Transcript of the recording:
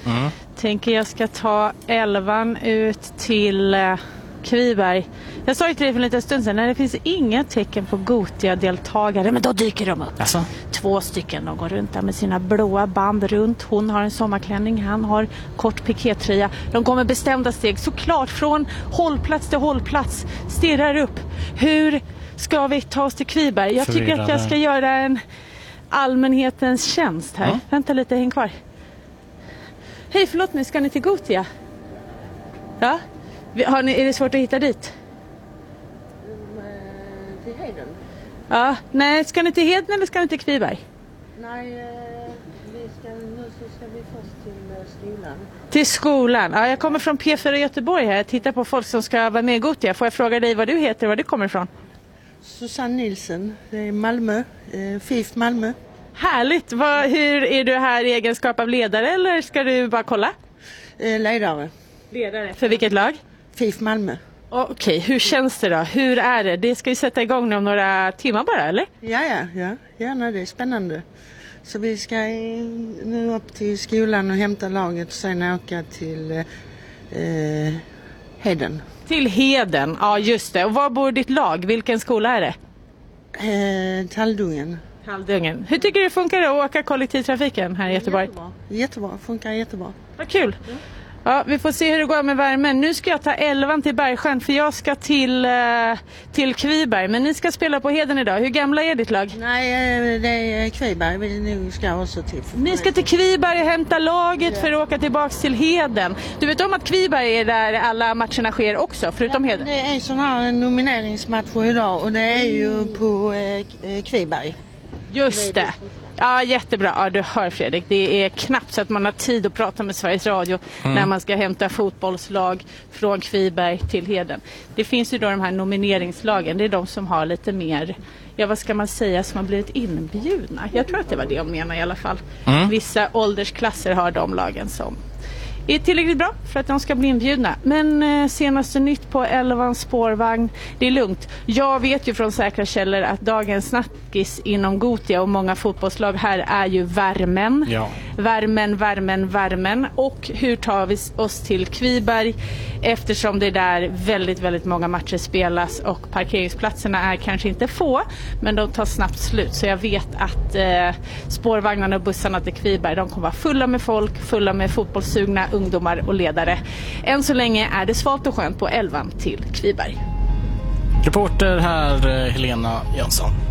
Tänker jag ska ta 11 ut till Kviberg. Jag sa ju till dig för en liten stund sedan, när det finns inga tecken på Gothia-deltagare, men då dyker de upp. Alltså? 2 stycken, de går runt där med sina blåa band runt. Hon har en sommarklänning, han har kort pikétröja. De går med bestämda steg, såklart från hållplats till hållplats, stirrar upp. Hur ska vi ta oss till Kviberg? Jag tycker att jag ska göra en allmänhetens tjänst här. Ja. Vänta lite, häng kvar. Hej, förlåt mig, ska ni till Gothia? Ja? Är det svårt att hitta dit? Till Heden? Ja, nej, ska ni till Heden eller ska ni till Kviberg? Nej, nu ska vi först till skolan. Till skolan? Ja, jag kommer från P4 Göteborg här. Jag tittar på folk som ska vara med i Gothia. Får jag fråga dig vad du heter och var du kommer ifrån? Susanne Nilsen, det är Malmö, FIF Malmö. Härligt! Hur är du här i egenskap av ledare eller ska du bara kolla? Ledare. Ledare. För vilket lag? FIF Malmö. Okej, hur känns det då? Hur är det? Det ska ju sätta igång om några timmar bara, eller? Ja, gärna, det är spännande. Så vi ska nu upp till skolan och hämta laget och sen åka till Heden. Till Heden, ja just det. Och var bor ditt lag? Vilken skola är det? Talldungen. Talldungen. Hur tycker du det funkar att åka kollektivtrafiken här i Göteborg? Jättebra, funkar jättebra. Vad kul. Ja, vi får se hur det går med värmen. Nu ska jag ta 11 till Bergsjön för jag ska till Kviberg. Men ni ska spela på Heden idag. Hur gamla är ditt lag? Nej, det är Kviberg. Vi ska också till. Ni ska till Kviberg och hämta laget för att åka tillbaka till Heden. Du vet om att Kviberg är där alla matcherna sker också, förutom Heden? Det är sån här nomineringsmatch idag och det är ju på Kviberg. Just det. Ja, jättebra. Ja, du hör Fredrik. Det är knappt så att man har tid att prata med Sveriges Radio när man ska hämta fotbollslag från Kviberg till Heden. Det finns ju då de här nomineringslagen. Det är de som har lite mer, ja vad ska man säga, som har blivit inbjudna. Jag tror att det var det jag menar i alla fall. Vissa åldersklasser har de lagen som är tillräckligt bra för att de ska bli inbjudna. Men senaste nytt på 11 spårvagn, det är lugnt. Jag vet ju från säkra källor att dagens snackis inom Gothia och många fotbollslag här är ju värmen. Ja. Värmen. Och hur tar vi oss till Kviberg eftersom det där väldigt, väldigt många matcher spelas och parkeringsplatserna är kanske inte få, men de tar snabbt slut. Så jag vet att spårvagnarna och bussarna till Kviberg, de kommer vara fulla med folk, fulla med fotbollssugna ungdomar och ledare. Än så länge är det svalt och skönt på 11 till Kviberg. Reporter här Helena Jönsson.